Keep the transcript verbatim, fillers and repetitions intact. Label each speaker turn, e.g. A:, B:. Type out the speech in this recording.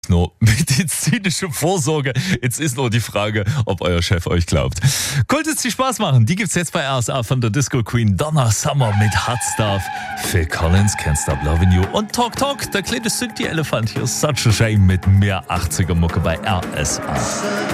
A: Nur medizinische Vorsorge. Jetzt ist nur die Frage, ob euer Chef euch glaubt. Sollte es dir Spaß machen? Die gibt's jetzt bei R S A von der Disco Queen Donna Summer mit Hot Stuff. Phil Collins, Can't Stop Loving You und Talk Talk, der kleine Synthie-Elefant hier. Such a Shame mit mehr achtziger Mucke bei R S A.